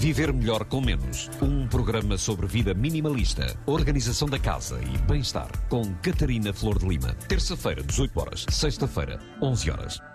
Viver melhor com menos. Um programa sobre vida minimalista, organização da casa e bem-estar. Com Catarina Flor de Lima. Terça-feira, 18 horas. Sexta-feira, 11 horas.